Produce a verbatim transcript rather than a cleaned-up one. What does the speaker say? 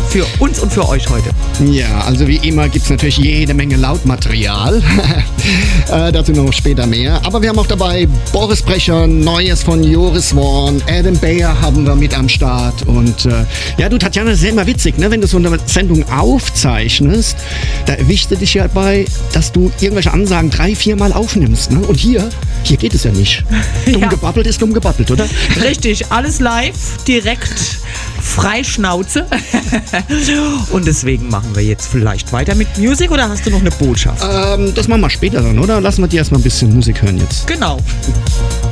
für uns und für euch heute? Ja, also wie immer gibt es natürlich jede Menge Lautmaterial. äh, dazu noch später mehr. Aber wir haben auch dabei Boris Brecher, Neues von Joris Voorn, Adam Beyer haben wir mit am Start. Und äh, ja, du Tatjana, das ist ja immer witzig, ne? Wenn du so eine Sendung aufzeichnest, da erwischt du dich ja bei, dass du irgendwelche Ansagen drei, viermal aufnimmst. Ne? Und hier, hier geht es ja nicht. Dumm Ja. gebabbelt ist dumm gebabbelt, oder? Richtig, alles live, direkt, frei Schnauze. Und deswegen machen wir jetzt vielleicht weiter mit Musik oder hast du noch eine Botschaft? Ähm, das machen wir später dann, oder? Lassen wir dir erstmal ein bisschen Musik hören jetzt. Genau.